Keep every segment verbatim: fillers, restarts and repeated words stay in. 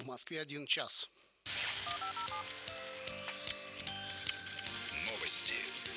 В Москве один час. Новости.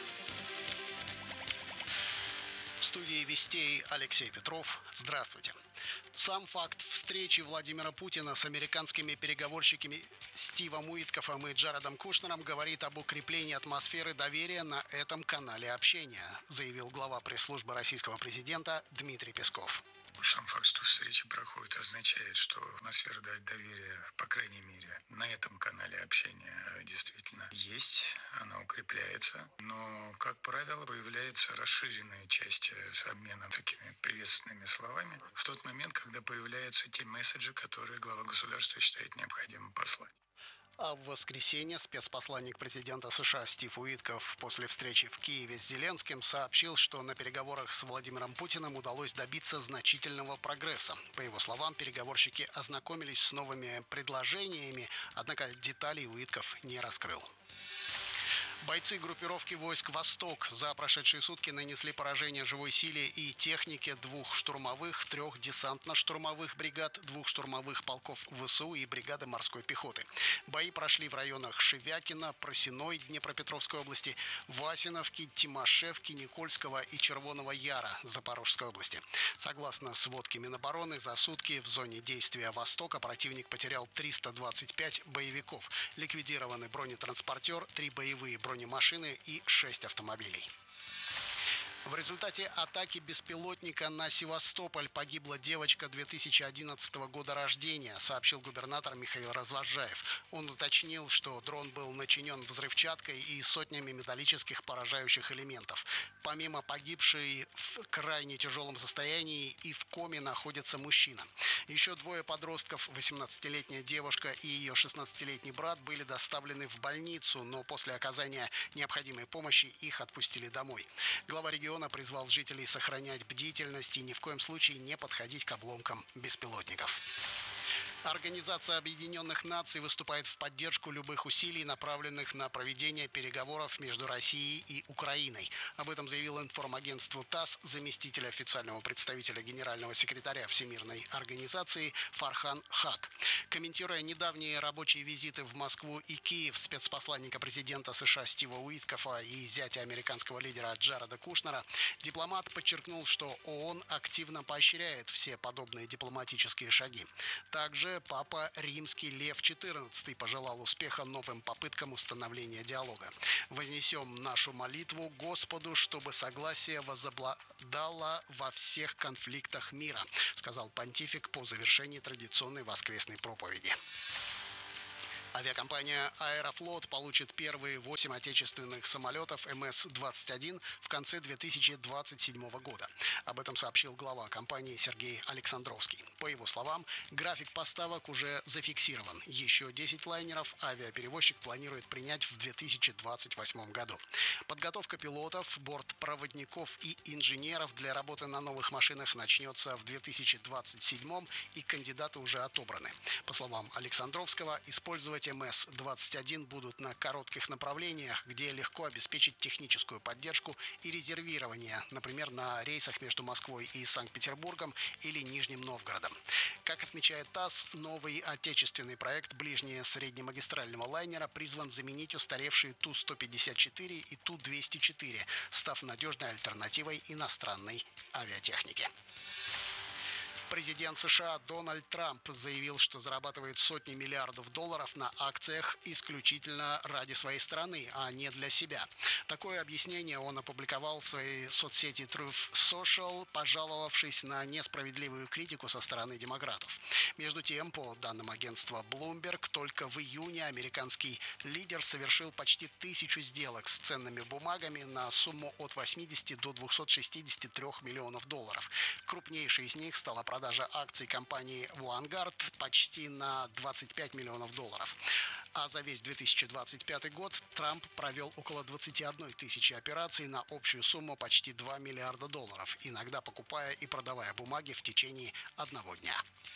В студии «Вестей» Алексей Петров. Здравствуйте. Сам факт встречи Владимира Путина с американскими переговорщиками Стивом Уиткофом и Джаредом Кушнером говорит об укреплении атмосферы доверия на этом канале общения, заявил глава пресс-службы российского президента Дмитрий Песков. Сам факт, что встреча проходит, означает, что атмосфера доверия, по крайней мере, на этом канале общения действительно есть, она укрепляется. Но, как правило, появляется расширенная часть обмена такими приветственными словами в тот момент, когда появляются те месседжи, которые глава государства считает необходимым послать. А в воскресенье спецпосланник президента США Стив Уиткоф после встречи в Киеве с Зеленским сообщил, что на переговорах с Владимиром Путиным удалось добиться значительного прогресса. По его словам, переговорщики ознакомились с новыми предложениями, однако деталей Уиткоф не раскрыл. Бойцы группировки войск «Восток» за прошедшие сутки нанесли поражение живой силе и технике двух штурмовых, трех десантно-штурмовых бригад, двух штурмовых полков ВСУ и бригады морской пехоты. Бои прошли в районах Шевякина, Просиной Днепропетровской области, Васиновки, Тимошевки, Никольского и Червоного Яра Запорожской области. Согласно сводке Минобороны, за сутки в зоне действия «Востока» противник потерял триста двадцать пять боевиков. Ликвидированы бронетранспортер, три боевые бронемашины и шесть автомобилей. В результате атаки беспилотника на Севастополь погибла девочка две тысячи одиннадцатого года рождения, сообщил губернатор Михаил Развозжаев. Он уточнил, что дрон был начинен взрывчаткой и сотнями металлических поражающих элементов. Помимо погибшей в крайне тяжелом состоянии и в коме находится мужчина. Еще двое подростков, восемнадцатилетняя девушка и ее шестнадцатилетний брат, были доставлены в больницу, но после оказания необходимой помощи их отпустили домой. Глава региона призвал жителей сохранять бдительность и ни в коем случае не подходить к обломкам беспилотников. Организация Объединенных Наций выступает в поддержку любых усилий, направленных на проведение переговоров между Россией и Украиной. Об этом заявил информагентству ТАСС заместитель официального представителя генерального секретаря Всемирной организации Фархан Хак. Комментируя недавние рабочие визиты в Москву и Киев спецпосланника президента США Стива Уиткофа и зятя американского лидера Джареда Кушнера, дипломат подчеркнул, что ООН активно поощряет все подобные дипломатические шаги. Также Папа Римский Лев четырнадцатый пожелал успеха новым попыткам установления диалога. «Вознесем нашу молитву Господу, чтобы согласие возобладало во всех конфликтах мира», сказал понтифик по завершении традиционной воскресной проповеди. Авиакомпания «Аэрофлот» получит первые восемь отечественных самолетов эм эс двадцать один в конце две тысячи двадцать седьмого года. Об этом сообщил глава компании Сергей Александровский. По его словам, график поставок уже зафиксирован. Еще десять лайнеров авиаперевозчик планирует принять в две тысячи двадцать восьмом году. Подготовка пилотов, бортпроводников и инженеров для работы на новых машинах начнется в две тысячи двадцать седьмом, и кандидаты уже отобраны. По словам Александровского, использовать эм эс двадцать один будут на коротких направлениях, где легко обеспечить техническую поддержку и резервирование, например, на рейсах между Москвой и Санкт-Петербургом или Нижним Новгородом. Как отмечает ТАСС, новый отечественный проект ближне-среднемагистрального лайнера призван заменить устаревшие Ту сто пятьдесят четыре и Ту двести четыре, став надежной альтернативой иностранной авиатехнике. Президент США Дональд Трамп заявил, что зарабатывает сотни миллиардов долларов на акциях исключительно ради своей страны, а не для себя. Такое объяснение он опубликовал в своей соцсети Truth Social, пожаловавшись на несправедливую критику со стороны демократов. Между тем, по данным агентства Bloomberg, только в июне американский лидер совершил почти тысячу сделок с ценными бумагами на сумму от восьмидесяти до двухсот шестидесяти трёх миллионов долларов. Крупнейшей из них стала продажа Продажа акций компании Vanguard почти на двадцать пять миллионов долларов. А за весь две тысячи двадцать пятый год Трамп провел около двадцати одной тысячи операций на общую сумму почти два миллиарда долларов, иногда покупая и продавая бумаги в течение одного дня.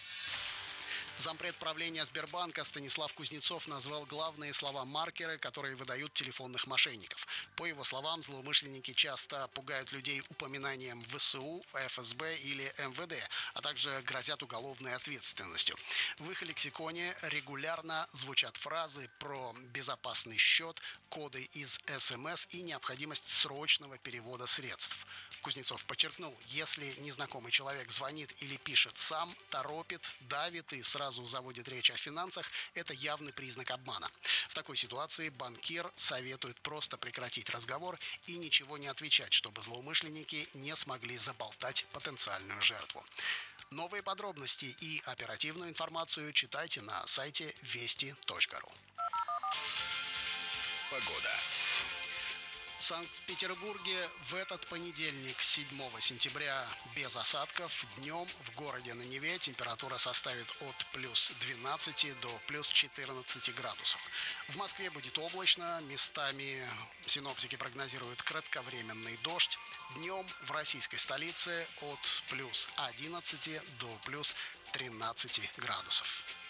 Зампред правления Сбербанка Станислав Кузнецов назвал главные слова-маркеры, которые выдают телефонных мошенников. По его словам, злоумышленники часто пугают людей упоминанием ВСУ, ФСБ или МВД, а также грозят уголовной ответственностью. В их лексиконе регулярно звучат фразы про безопасный счет, коды из СМС и необходимость срочного перевода средств. Кузнецов подчеркнул, если незнакомый человек звонит или пишет сам, торопит, давит и сразу заводит речь о финансах, это явный признак обмана. В такой ситуации банкир советует просто прекратить разговор и ничего не отвечать, чтобы злоумышленники не смогли заболтать потенциальную жертву. Новые подробности и оперативную информацию читайте на сайте вести точка ру. Погода. В Санкт-Петербурге в этот понедельник, седьмого сентября, без осадков. Днем в городе на Неве температура составит от плюс двенадцати до плюс четырнадцати градусов. В Москве будет облачно, местами синоптики прогнозируют кратковременный дождь. Днем в российской столице от плюс одиннадцати до плюс тринадцати градусов.